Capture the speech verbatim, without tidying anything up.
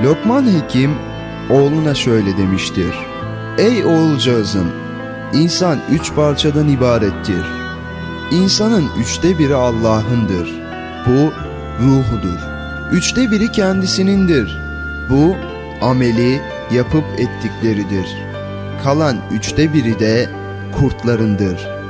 Lokman Hekim oğluna şöyle demiştir: Ey oğulcağızım, insan üç parçadan ibarettir. İnsanın üçte biri Allah'ındır. Bu ruhudur. Üçte biri kendisinindir. Bu ameli, yapıp ettikleridir. Kalan üçte biri de kurtlarındır.